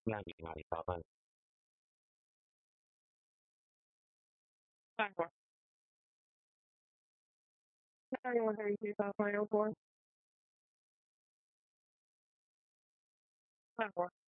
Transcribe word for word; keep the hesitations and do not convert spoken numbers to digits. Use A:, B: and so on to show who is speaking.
A: 那你哪里打扮？
B: 饭馆，那我可以去打饭有关饭馆。